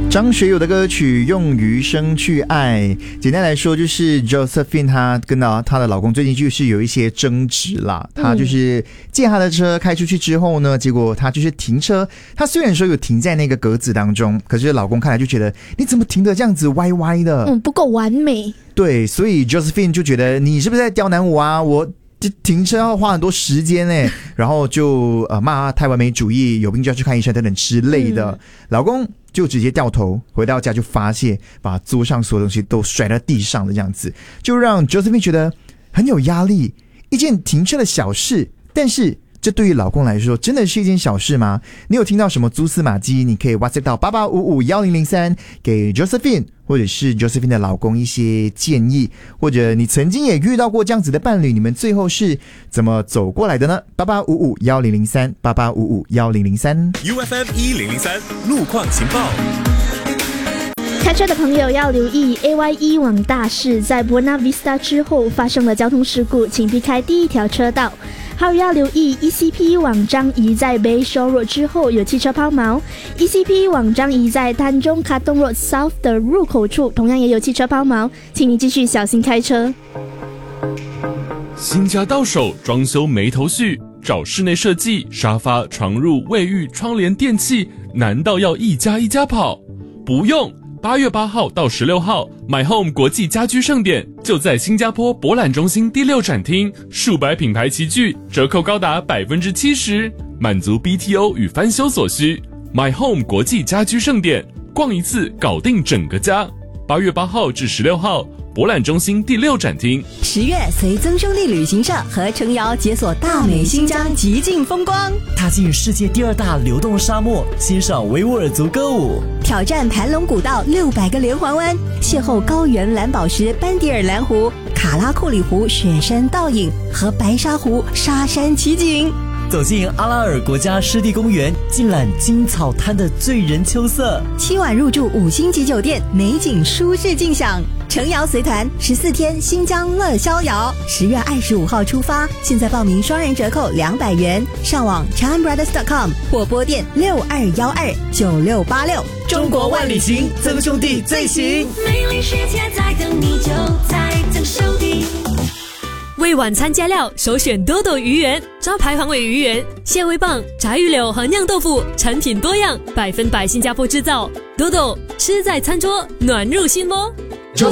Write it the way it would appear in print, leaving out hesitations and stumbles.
张学友的歌曲《用余生去爱》，简单来说就是 Josephine 她跟她的老公最近就是有一些争执啦。她就是借她的车开出去之后呢，结果她就是停车，她虽然说有停在那个格子当中，可是老公看来就觉得你怎么停得这样子歪歪的， 不够完美。对， 所以 Josephine 就觉得你是不是在刁难我啊？我停车要花很多时间欸，然后就骂太完美主义，有病就要去看医生等等之类的。老公就直接掉头回到家就发泄，把桌上所有东西都甩在地上的这样子，就让 Josephine 觉得很有压力。一件停车的小事，但是这对于老公来说真的是一件小事吗？你有听到什么蛛丝马迹？你可以 WhatsApp 到88551003给 Josephine 或者是 Josephine 的老公一些建议，或者你曾经也遇到过这样子的伴侣，你们最后是怎么走过来的呢？88551003 88551003 UFM 1003路况情报。 开车的朋友要留意 AY1 往大市在 Buena Vista 之后发生了交通事故，请避开第一条车道。还有要留意 ECP 往樟宜在 Bayshore Road 之后有汽车抛锚， ECP 往樟宜在丹中 Katong Road South 的入口处同样也有汽车抛锚，请你继续小心开车。 新家到手，装修没头绪，找室内设计、沙发、床褥、卫浴、窗帘、电器，难道要一家一家跑？不用，8月8号到16号 My Home 国际家居盛典就在新加坡博览中心第6展厅，数百品牌齐聚，折扣高达 70%， 满足 BTO 与翻修所需。 My Home 国际家居盛典，逛一次搞定整个家。8月8号至16号博览中心第6展厅。 10月随曾兄弟旅行社和程瑶解锁大美新疆极尽风光， 踏进世界第2大流动沙漠，欣赏维吾尔族歌舞， 挑战盘龙古道600个连环弯，邂逅高原蓝宝石班迪尔蓝湖、卡拉库里湖雪山倒影和白沙湖沙山奇景， 走进阿拉尔国家湿地公园，尽览金草滩的醉人秋色 ，7晚入住5星级酒店，美景舒适尽享。程瑶随团14天新疆乐逍遥，10月25号出发，现在报名双人折扣200元，上网 ChanBrothers.com 或拨电62129686。 中国万里行，曾兄弟最行， 美丽世界在等你，就在曾兄弟。 为晚餐加料，首选多多鱼圆，招牌黄尾鱼圆、蟹味棒、炸鱼柳和酿豆腐，产品多样，100%新加坡制造。多多吃在餐桌，暖入心窝。